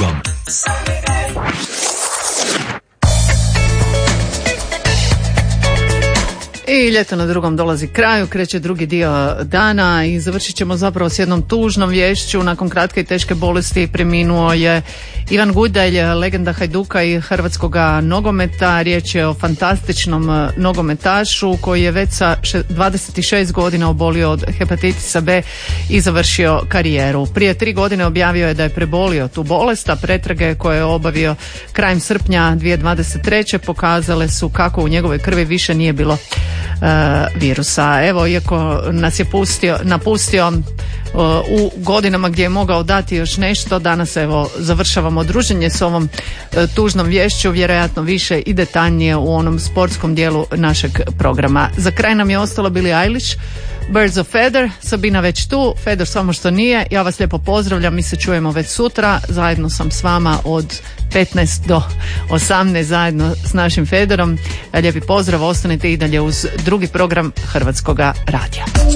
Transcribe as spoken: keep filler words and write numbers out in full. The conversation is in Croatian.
drugom. I ljeto na drugom dolazi kraju, kreće drugi dio dana i završit ćemo zapravo s jednom tužnom viješću. Nakon kratke i teške bolesti preminuo je Ivan Gudelj, legenda Hajduka i hrvatskoga nogometa. Riječ je o fantastičnom nogometašu koji je već sa dvadeset šest godina obolio od hepatitisa B i završio karijeru. Prije tri godine objavio je da je prebolio tu bolest, a pretrage koje je obavio krajem srpnja dvije tisuće dvadeset treće pokazale su kako u njegovoj krvi više nije bilo Uh, virusa. Evo, iako nas je pustio, napustio uh, u godinama gdje je mogao dati još nešto, danas evo završavamo druženje s ovom uh, tužnom viješću, vjerojatno više i detaljnije u onom sportskom dijelu našeg programa. Za kraj nam je ostalo Billie Eilish, Birds of Feather, Sabina već tu, Fedor samo što nije. Ja vas lijepo pozdravljam, mi se čujemo već sutra, zajedno sam s vama od petnaest do osamnaest zajedno s našim Fedorom. Lijepi pozdrav, ostanite i dalje uz drugi program Hrvatskoga radija.